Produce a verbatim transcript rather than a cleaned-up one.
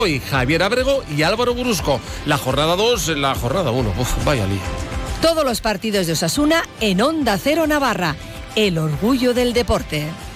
y Javier Abrego y Álvaro Brusco. La jornada dos, la jornada uno. Uf, vaya lío. Todos los partidos de Osasuna en Onda Cero Navarra. El orgullo del deporte.